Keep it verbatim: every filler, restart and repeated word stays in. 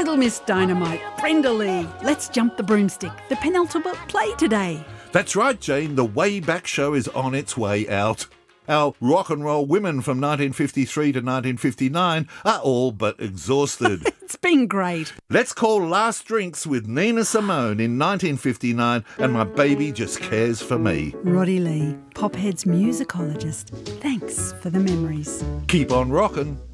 Little Miss Dynamite, Brenda Lee, Let's Jump the Broomstick, the penultimate play today. That's right, Jane. The Way Back Show is on its way out. Our rock and roll women from nineteen fifty-three to nineteen fifty-nine are all but exhausted. It's been great. Let's call Last Drinks with Nina Simone in nineteen fifty-nine and My Baby Just Cares for Me. Roddy Lee, Pophead's musicologist. Thanks for the memories. Keep on rockin'.